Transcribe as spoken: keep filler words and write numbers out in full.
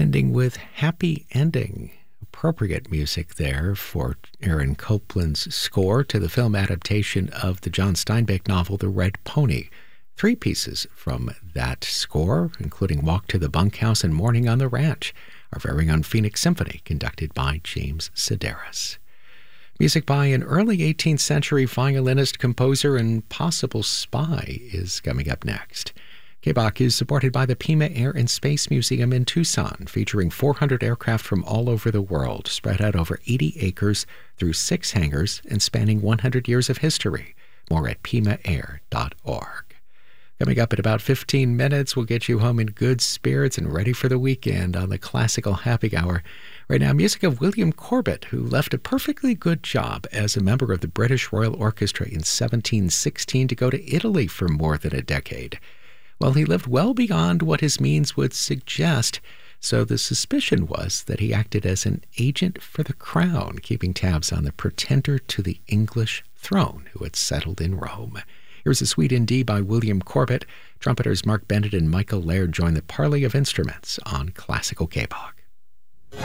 ending with Happy Ending. Appropriate music there for Aaron Copland's score to the film adaptation of the John Steinbeck novel The Red Pony. Three pieces from that score, including Walk to the Bunkhouse and Morning on the Ranch, our very own Phoenix Symphony, conducted by James Sedaris. Music by an early eighteenth century violinist, composer, and possible spy is coming up next. K B O C is supported by the Pima Air and Space Museum in Tucson, featuring four hundred aircraft from all over the world, spread out over eighty acres through six hangars and spanning one hundred years of history. More at pima air dot org. Coming up in about fifteen minutes, we'll get you home in good spirits and ready for the weekend on the Classical Happy Hour. Right now, music of William Corbett, who left a perfectly good job as a member of the British Royal Orchestra in seventeen sixteen to go to Italy for more than a decade. Well, he lived well beyond what his means would suggest, so the suspicion was that he acted as an agent for the crown, keeping tabs on the pretender to the English throne who had settled in Rome. Here's a suite in D by William Corbett. Trumpeters Mark Bennett and Michael Laird join the parley of instruments on Classical K B O C.